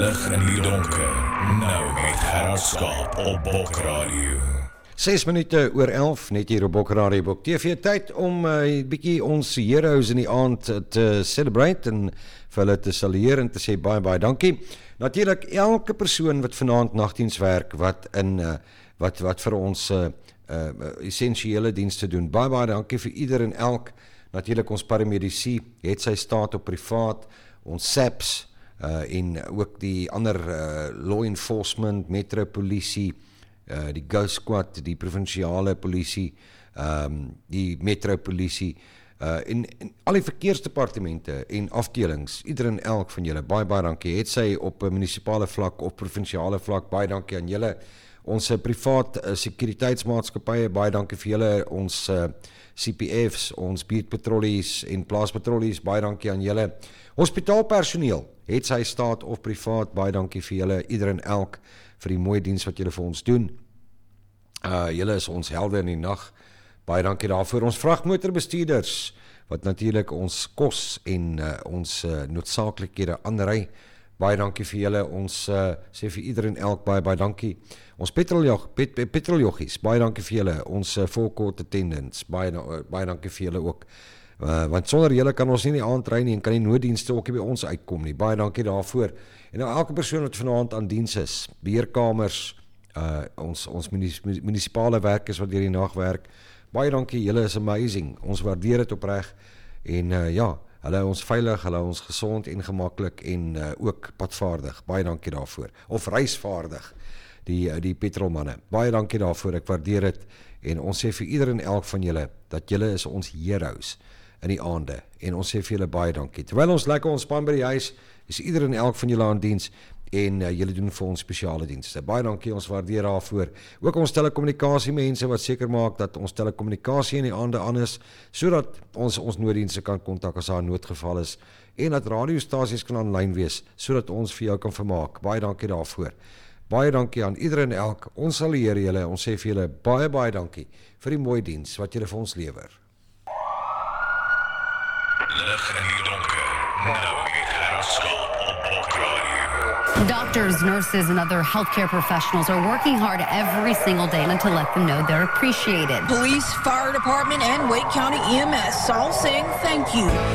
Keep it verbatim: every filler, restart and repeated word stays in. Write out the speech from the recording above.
Lig in die donker, nou met Gerard Skaap op Bok Radio. Ses minute oor elf, net hier op Bok Radio Bok T V, tyd om 'n uh, bietjie ons heroes in die aand te celebrate en vir hulle te salueer en te sê baie baie dankie. Natuurlik elke persoon wat vanaand nagdiens werk, wat in uh, wat wat vir ons uh, uh, essensiële dienste doen. Baie baie dankie vir ieder en elk. Natuurlik ons paramedici, het sy staat op privaat, ons S A P S uh, en ook die ander uh, law enforcement, metropolisie, uh, die Ghost Squad, die provinsiale polisie, um, die metropolisie, uh, en, en al die verkeersdepartemente en afdelings, ieder en elk van julle, baie baie dankie. Het sy op munisipale vlak of provinsiale vlak, baie dankie aan julle. Ons privaat uh, sekuriteitsmaatskappye, baie dankie vir julle, ons uh, C P F's, ons buurtpatrollies en plaaspatrollies, baie dankie aan julle. Hospitaalpersoneel, het sy staat of privaat, baie dankie vir julle, ieder en elk, vir die mooie diens wat julle vir ons doen. Uh, julle is ons helde in die nag, baie dankie daarvoor. Ons vragmotorbestuurders, wat natuurlik ons kos en uh, ons uh, noodsaaklikhede aanry, baie dankie vir julle, ons uh, sê vir ieder en elk baie baie dankie. Ons petroljog, pet, petroljoggies, baie dankie vir julle, ons uh, full court attendants, baie, uh, baie dankie vir julle ook. Uh, want sonder julle kan ons nie die aand ry nie en kan die nooddienste ook nie by ons uitkom nie. Baie dankie daarvoor. En nou elke persoon wat vanaand aan diens is, beheerkamers, uh, ons, ons munisipale werkers wat deur die nag werk, baie dankie, julle is amazing. Ons waardeer dit opreg en uh, ja, hulle ons veilig, hulle ons gesond en gemaklik en uh, ook padvaardig. Baie dankie daarvoor. Of reisvaardig, die, die petrolmanne. Baie dankie daarvoor, ek waardeer dit. En ons sê vir ieder en elk van julle, dat julle is ons heroes in die aande. En ons sê vir julle baie dankie. Terwyl ons lekker ontspan by die huis, is ieder en elk van julle aan diens en uh, julle doen vir ons spesiale dienste. Baie dankie, ons waardeer daarvoor. Ook ons telekommunikasie mense wat seker maak dat ons telekommunikasie in die aande aan is, sodat ons ons nooddienste kan kontak as daar 'n noodgeval is en dat radiostasies kan aanlyn wees, sodat ons vir jou kan vermaak. Baie dankie daarvoor. Baie dankie aan ieder en elk. Ons salueer julle, ons sê vir julle baie baie dankie vir die mooie diens wat julle vir ons lewer. Lig in die donker, nou met Gerard Skaap op Bok Radio. Doctors, nurses, and other healthcare professionals are working hard every single day to let them know they're appreciated. Police, fire department, and Wake County E M S all saying thank you